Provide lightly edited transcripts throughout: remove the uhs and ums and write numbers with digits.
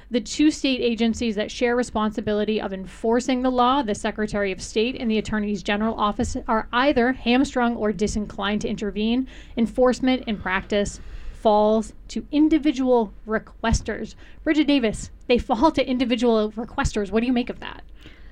The two state agencies that share responsibility of enforcing the law, the Secretary of State and the Attorney General office, are either hamstrung or disinclined to intervene. Enforcement in practice falls to individual requesters. Bridget Davis, they fall to individual requesters. What do you make of that?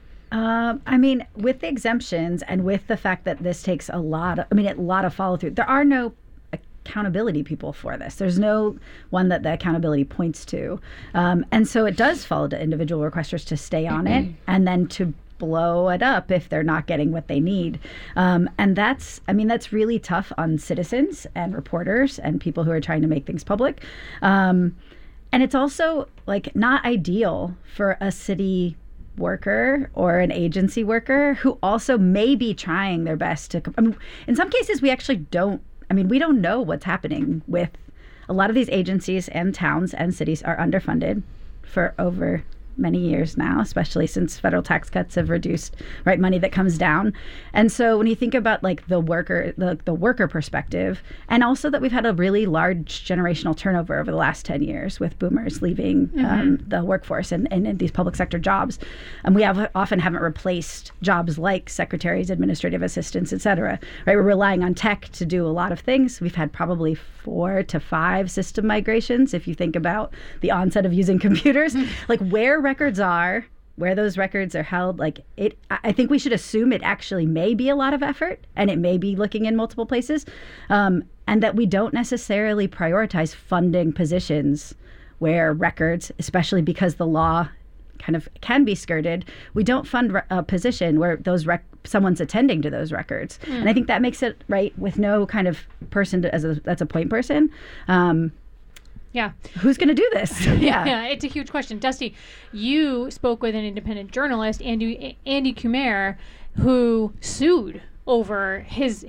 I mean, with the exemptions and with the fact that this takes a lot of follow through, there are no accountability people for this. There's no one that the accountability points to. And so it does fall to individual requesters to stay on it and then to blow it up if they're not getting what they need. And that's really tough on citizens and reporters and people who are trying to make things public. And it's also like not ideal for a city worker or an agency worker who also may be trying their best to, in some cases we don't know what's happening with a lot of these agencies, and towns and cities are underfunded for over many years now, especially since federal tax cuts have reduced money that comes down. And so when you think about like the worker perspective, and also that we've had a really large generational turnover over the last 10 years with boomers leaving the workforce and in these public sector jobs, and we often haven't replaced jobs like secretaries, administrative assistants, et cetera. Right, we're relying on tech to do a lot of things. We've had probably 4 to 5 system migrations if you think about the onset of using computers. Like where records are, where those records are held, I think we should assume it actually may be a lot of effort and it may be looking in multiple places, and that we don't necessarily prioritize funding positions where records, especially because the law kind of can be skirted, we don't fund a position where those someone's attending to those records. And I think that makes it right with no kind of person that's a point person. Yeah. Who's going to do this? Yeah, it's a huge question. Dusty, you spoke with an independent journalist, Andy Kumar, who sued over his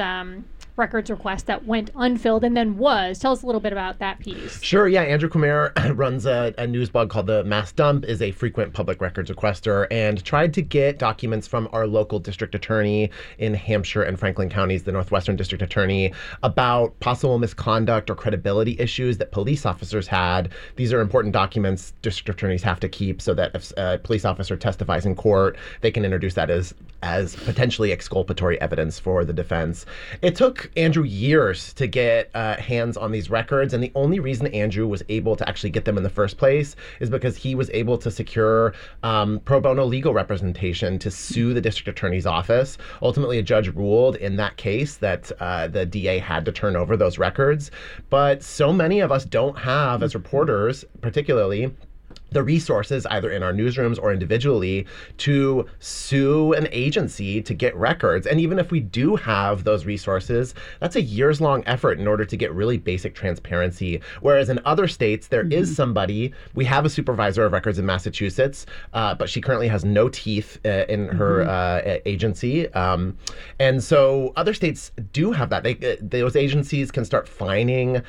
records request that went unfilled and then was. Tell us a little bit about that piece. Sure, yeah. Andrew Kumar runs a news blog called The Mass Dump, is a frequent public records requester, and tried to get documents from our local district attorney in Hampshire and Franklin counties, the Northwestern District Attorney, about possible misconduct or credibility issues that police officers had. These are important documents district attorneys have to keep so that if a police officer testifies in court, they can introduce that as potentially exculpatory evidence for the defense. It took Andrew years to get hands on these records, and the only reason Andrew was able to actually get them in the first place is because he was able to secure pro bono legal representation to sue the district attorney's office. Ultimately, a judge ruled in that case that the DA had to turn over those records, but so many of us don't have, as reporters particularly, the resources, either in our newsrooms or individually, to sue an agency to get records. And even if we do have those resources, that's a years-long effort in order to get really basic transparency. Whereas in other states, there is somebody, we have a supervisor of records in Massachusetts, but she currently has no teeth in her agency. And so other states do have that. Those agencies can start fining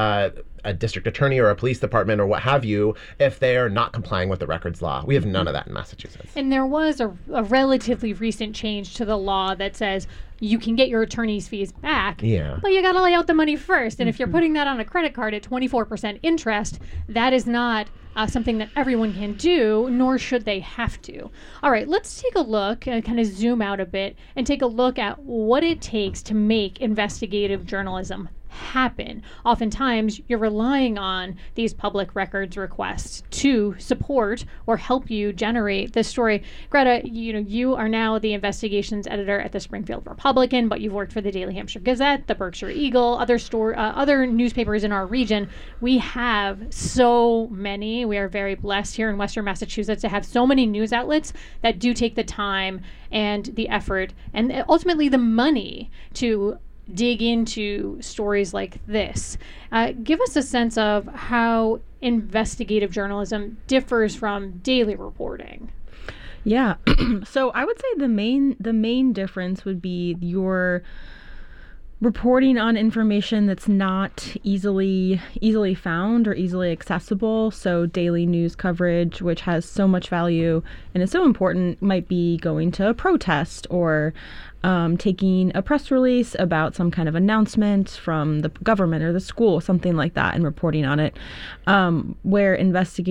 a district attorney or a police department or what have you if they are not complying with the records law. We have none of that in Massachusetts. And there was a relatively recent change to the law that says you can get your attorney's fees back, but you got to lay out the money first. And if you're putting that on a credit card at 24% interest, that is not something that everyone can do, nor should they have to. All right, let's take a look and kind of zoom out a bit and take a look at what it takes to make investigative journalism happen. Oftentimes, you're relying on these public records requests to support or help you generate this story. Greta, you are now the investigations editor at the Springfield Republican, but you've worked for the Daily Hampshire Gazette, the Berkshire Eagle, other newspapers in our region. We have so many. We are very blessed here in Western Massachusetts to have so many news outlets that do take the time and the effort and ultimately the money to dig into stories like this. Give us a sense of how investigative journalism differs from daily reporting. Yeah. So I would say the main difference would be your reporting on information that's not easily found or easily accessible. So daily news coverage, which has so much value and is so important, might be going to a protest or taking a press release about some kind of announcement from the government or the school, something like that, and reporting on it, where investigative